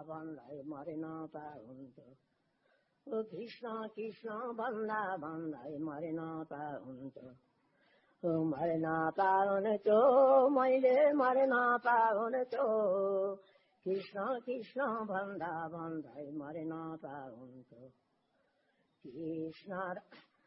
भन्दै मरेन त हुन्थ्यो कृष्ण कृष्ण भन्दा भन्दै मरेन त हुन्थ्यो मरेन त हुन्थ्यो मैले मरेन त हुन्थ्यो कृष्ण कृष्ण भन्दा भन्दै मरेन त हुन्थ्यो कृष्ण